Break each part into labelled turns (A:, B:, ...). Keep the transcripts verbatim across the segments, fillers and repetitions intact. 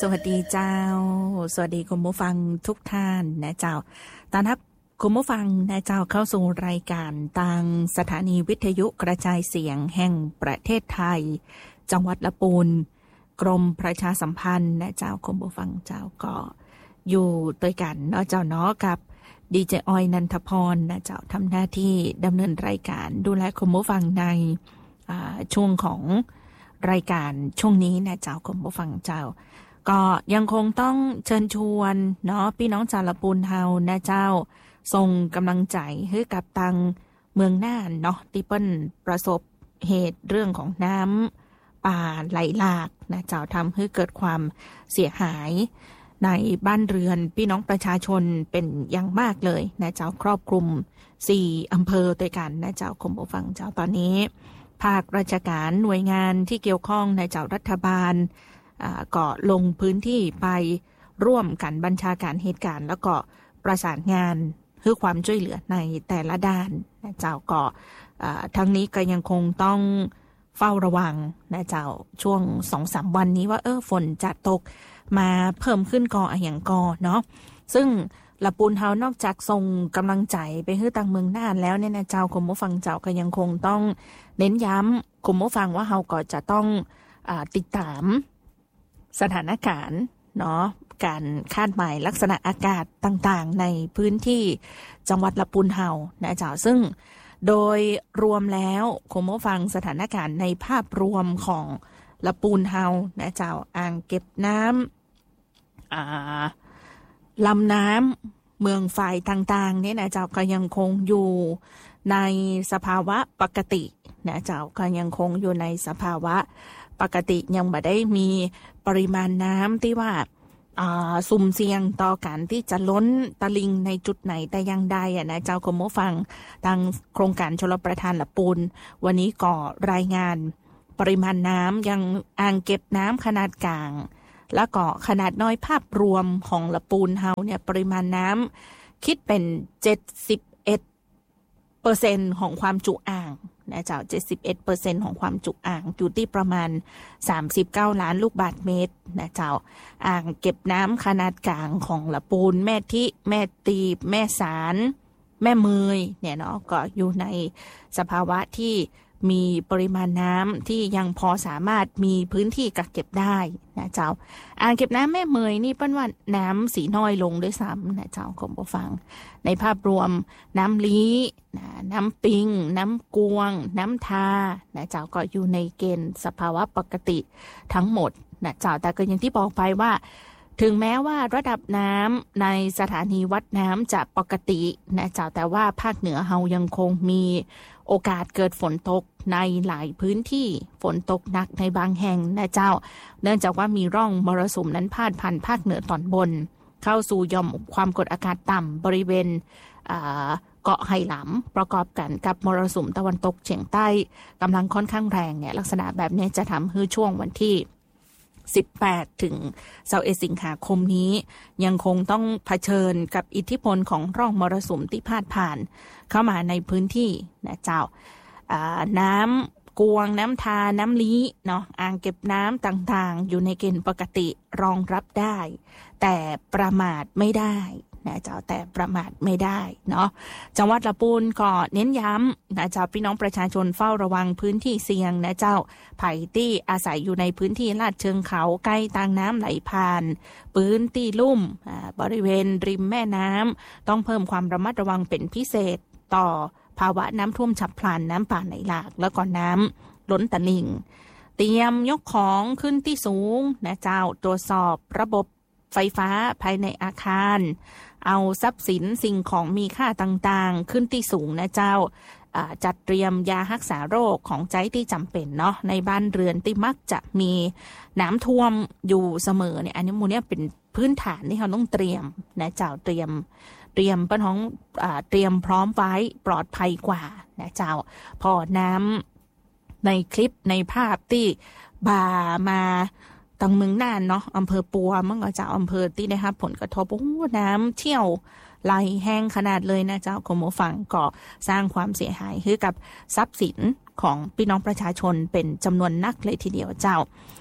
A: สวัสดีเจ้าสวัสดีคุณผู้ฟังทุกท่านนะเจ้าต้อนรับคุณผู้ฟังนะเจ้าเข้าสู่รายการทางสถานีวิทยุกระจายเสียงแห่งประเทศไทยจังหวัดลำพูนกรมประชาสัมพันธ์นะเจ้าคุณผู้ฟังเจ้าก็อยู่ด้วยกันเนาะเจ้าเนาะกับดีเจออยนันทพรนะเจ้าทำหน้าที่ดำเนินรายการดูแลคุณผู้ฟังในช่วงของรายการช่วงนี้นะเจ้าคุณผู้ฟังเจ้าก็ยังคงต้องเชิญชวนเนาะพี่น้องชาวลำพูนเฮานะเจ้าส่งกำลังใจให้กับทางเมืองน่านเนาะที่เปิ้นประสบเหตุเรื่องของน้ำป่าไหลหลากนะเจ้าทำให้เกิดความเสียหายในบ้านเรือนพี่น้องประชาชนเป็นอย่างมากเลยนะเจ้าครอบคลุมสี่อำเภอด้วยกันนะเจ้าคุณผู้ฟังเจ้าตอนนี้ภาคราชการหน่วยงานที่เกี่ยวข้องในเจ้ารัฐบาลก็ลงพื้นที่ไปร่วมกันบัญชาการเหตุการณ์แล้วก็ประสานงานเพื่อความช่วยเหลือในแต่ละด้านนะเจ้าก็ทั้งนี้ก็ยังคงต้องเฝ้าระวังนะเจ้าช่วง สองถึงสาม วันนี้ว่าเออฝนจะตกมาเพิ่มขึ้นก่ออะอย่างก่อเนาะซึ่งลำพูนเฮานอกจากส่งกำลังใจไปให้ทางเมืองน่านแล้วเนี่ยนะเจ้าคุณผู้ฟังเจ้าก็ยังคงต้องเน้นย้ำคุณผู้ฟังว่าเฮาก็จะต้องอ่าติดตามสถานการณ์เนาะการคาดหมายลักษณะอากาศต่างๆในพื้นที่จังหวัดลำพูนเฮานะเจ้าซึ่งโดยรวมแล้วคุณผู้ฟังสถานการณ์ในภาพรวมของลำพูนเฮานะเจ้าอ่างเก็บน้ำอ่าลำน้ำเมืองไฟต่างๆเนี่ยนะเจ้าก็ยังคงอยู่ในสภาวะปกตินะเจ้าก็ยังคงอยู่ในสภาวะปกติยังไม่ได้มีปริมาณน้ำที่ว่าสุ่มเสี่ยงต่อการที่จะล้นตลิ่งในจุดไหนแต่ยังใดอ่ะนะเจ้าคุณผู้ฟังทางโครงการชลประทานลำพูนวันนี้ก็รายงานปริมาณน้ำยังอ่างเก็บน้ำขนาดกลางแล้วก็ขนาดน้อยภาพรวมของลำพูนเฮาเนี่ยปริมาณน้ำคิดเป็น เจ็ดสิบเอ็ดเปอร์เซ็นต์ ของความจุอ่างนะเจ้า เจ็ดสิบเอ็ดเปอร์เซ็นต์ ของความจุอ่างอยู่ที่ประมาณสามสิบเก้าล้านลูกบาศก์เมตรนะเจ้าอ่างเก็บน้ำขนาดกลางของลำพูนแม่ทิแม่ตีบแม่สารแม่เมยเนี่ยเนาะก็อยู่ในสภาวะที่มีปริมาณน้ำที่ยังพอสามารถมีพื้นที่กักเก็บได้นะเจ้าอ่างเก็บน้ำแม่เมยนี่เปิ้นว่าน้ำสีน้อยลงด้วยซ้ำนะเจ้าคุณผู้ฟังในภาพรวมน้ำลี้นะน้ำปิงน้ำกวงน้ำทานะเจ้าก็อยู่ในเกณฑ์สภาวะปกติทั้งหมดนะเจ้าแต่ก็อย่างที่บอกไปว่าถึงแม้ว่าระดับน้ำในสถานีวัดน้ำจะปกตินะเจ้าแต่ว่าภาคเหนือเฮายังคงมีโอกาสเกิดฝนตกในหลายพื้นที่ฝนตกหนักในบางแห่งนะเจ้าเนื่องจากว่ามีร่องมรสุมนั้นพาดผ่านภาคเหนือตอนบนเข้าสู่หย่อมความกดอากาศต่ำบริเวณเกาะไหหลำประกอบกันกับมรสุมตะวันตกเฉียงใต้กำลังค่อนข้างแรงเนี่ยลักษณะแบบนี้จะทำให้ช่วงวันที่สิบแปดถึงยี่สิบเอ็ดสิงหาคมนี้ยังคงต้องเผชิญกับอิทธิพลของร่องมรสุมที่พาดผ่านเข้ามาในพื้นที่นะเจ้าน้ำกวงน้ำทาน้ำลี้เนาะอ่างเก็บน้ำต่างๆอยู่ในเกณฑ์ปกติรองรับได้แต่ประมาทไม่ได้นะเจ้าแต่ประมาทไม่ได้เนาะจังหวัดลำพูนก็เน้นย้ำนะเจ้าพี่น้องประชาชนเฝ้าระวังพื้นที่เสี่ยงนะเจ้าไผ่ที่อาศัยอยู่ในพื้นที่ลาดเชิงเขาใกล้ทางน้ำไหลผ่านพื้นที่ลุ่มบริเวณริมแม่น้ำต้องเพิ่มความระมัดระวังเป็นพิเศษต่อภาวะน้ำท่วมฉับพลันน้ำป่าไหลหลากแล้วก็น้ำล้นตลิ่งเตรียมยกของขึ้นที่สูงนะเจ้าตรวจสอบระบบไฟฟ้าภายในอาคารเอาทรัพย์สินสิ่งของมีค่าต่างๆขึ้นที่สูงนะเจ้าจัดเตรียมยารักษาโรคของใจที่จำเป็นเนาะในบ้านเรือนที่มักจะมีน้ำท่วมอยู่เสมอเนี่ยอันนี้มูเนี่ยเป็นพื้นฐานที่เราต้องเตรียมนะเจ้าเตรียมเตรียมป้าท้องเตรียมพร้อมไว้ปลอดภัยกว่านะเจ้าพอน้ำในคลิปในภาพที่บ่ามาทางเมืองน่านเนาะอำเภอปัวมั่งก็จะอำเภอที่ได้รับผลกระทบโอ้น้ำเที่ยวไหลแห้งขนาดเลยนะเจ้าคุณผู้ฟังก็สร้างความเสียหายให้กับทรัพย์สินของพี่น้องประชาชนเป็นจำนวนนักเลยทีเดียวเจ้า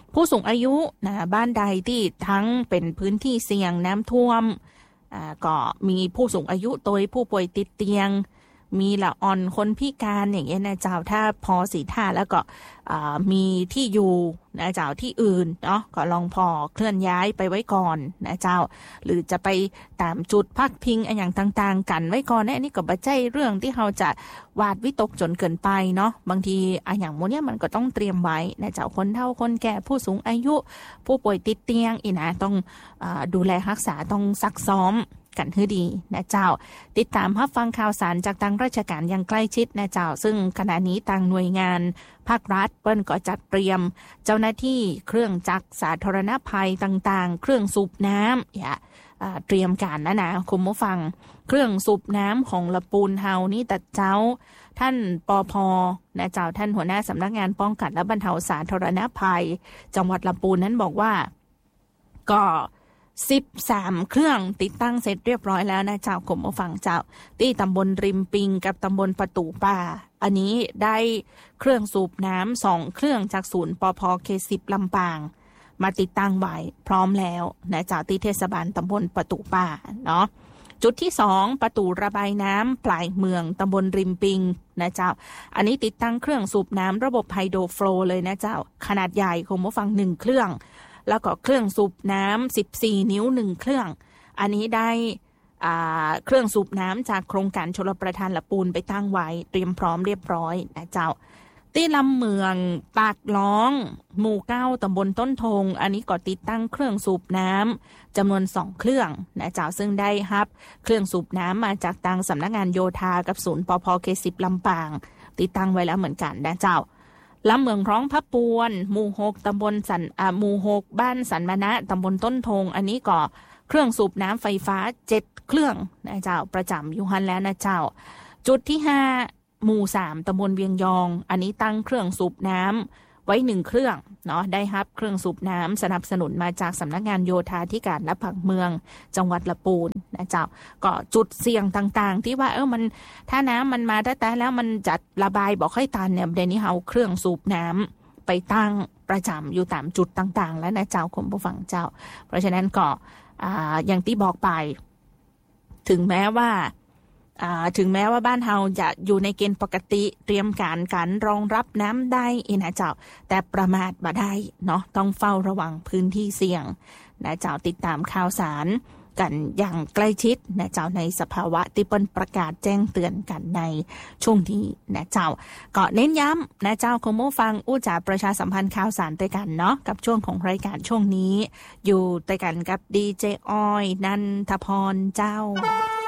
A: ผู้สูงอายุนะบ้านใดที่ทั้งเป็นพื้นที่เสี่ยงน้ำท่วมอ่าก็มีผู้สูงอายุตัวผู้ป่วยติดเตียงมีละอ่อนคนพิการอย่างเงี้ยนะเจ้าถ้าพอสีท่าแล้วก็มีที่อยู่นะเจ้าที่อื่นเนาะก็ลองพอเคลื่อนย้ายไปไว้ก่อนนะเจ้าหรือจะไปตามจุดพักพิงอะไรอย่างต่างๆกันไว้ก่อนนะอันนี้ก็บ่ใช่เรื่องที่เราจะวาดวิตกจนเกินไปเนาะบางทีอะอย่างโมเนี่ยมันก็ต้องเตรียมไว้นะเจ้าคนเฒ่าคนแก่ผู้สูงอายุผู้ป่วยติดเตียงอีนะต้องอ่าดูแลรักษาต้องซักซ้อมกันให้ดีนะเจ้าติดตามรับฟังข่าวสารจากทางราชการอย่างใกล้ชิดนะเจ้าซึ่งขณะนี้ทางหน่วยงานภาครัฐเปิ้นก็จัดเตรียมเจ้าหน้าที่เครื่องจักรสาธารณภัยต่างๆเครื่องสูบน้ำอย่าเตรียมการนะนะคุณผู้ฟังเครื่องสูบน้ำของละปูนเฮานี่แต่เจ้าท่านปภนะเจ้าท่านหัวหน้าสำนักงานป้องกันและบรรเทาสาธารณภัยจังหวัดลำพูนนั้นบอกว่าก็สิบสามเครื่องติดตั้งเสร็จเรียบร้อยแล้วนะเจ้ากรมผู้ฟังเจ้าที่ตำบลริมปิงกับตำบลประตูป่าอันนี้ได้เครื่องสูบน้ำสองเครื่องจากศูนย์ปภเคสิบลำปางมาติดตั้งไว้พร้อมแล้วนะเจ้าที่เทศบาลตำบลประตูป่าเนาะจุดที่สองประตูระบายน้ำปลายเมืองตำบลริมปิงนะเจ้าอันนี้ติดตั้งเครื่องสูบน้ำระบบไฮโดรโฟลเลยนะเจ้าขนาดใหญ่กรมผู้ฟังหนึ่งเครื่องแล้วก็เครื่องสูบน้ำสิบสี่นิ้วหนึ่งเครื่องอันนี้ได้อ่าเครื่องสูบน้ำจากโครงการชลประทานละปูนไปตั้งไว้เตรียมพร้อมเรียบร้อยนะเจ้าที่ลำเมืองปากล้องหมู่เก้าตำบลต้นทงอันนี้ก็ติดตั้งเครื่องสูบน้ำจำนวนสองเครื่องนะเจ้าซึ่งได้รับเครื่องสูบน้ำมาจากทางสำนักงานโยธากับศูนย์ปภเคสิบลำปางติดตั้งไว้แล้วเหมือนกันนะเจ้าลำเมืองร้องพระปวนหมู่หกตำบลสันอ่าหมู่หกบ้านสันมณะตำบลต้นทงอันนี้ก็เครื่องสูบน้ำไฟฟ้าเจ็ดเครื่องนะเจ้าประจำอยู่หันแล้วนะเจ้าจุดที่ห้าหมู่สามตำบลเวียงยองอันนี้ตั้งเครื่องสูบน้ำไว้หนึ่งเครื่องเนาะได้รับเครื่องสูบน้ำสนับสนุนมาจากสำนักงานโยธาธิการและผังเมืองจังหวัดลำพูนนะเจ้าก็จุดเสี่ยงต่างๆที่ว่าเออมันถ้าน้ำมันมาแต่แต่แล้วมันจัดระบายบอกให้ตันเนี่ยเดี๋ยวนี้เอาเครื่องสูบน้ำไปตั้งประจำอยู่ตามจุดต่างๆแล้วนะเจ้าคุณผู้ฟังเจ้าเพราะฉะนั้นก็อ่าอย่างที่บอกไปถึงแม้ว่าถึงแม้ว่าบ้านเฮาจะอยู่ในเกณฑ์ปกติเตรียมการการรองรับน้ำได้เองนะเจ้าแต่ประมาทบ่ได้เนาะต้องเฝ้าระวังพื้นที่เสี่ยงนะเจ้าติดตามข่าวสารกันอย่างใกล้ชิดนะเจ้าในสภาวะที่เปิ้นประกาศแจ้งเตือนกันในช่วงนี้นะเจ้าก็เน้นย้ำนะเจ้าคุณผู้ฟังอู้จ๋าประชาสัมพันธ์ข่าวสารด้วยกันเนาะกับช่วงของรายการช่วงนี้อยู่ด้วยกันกับดีเจออยนันทพรเจ้า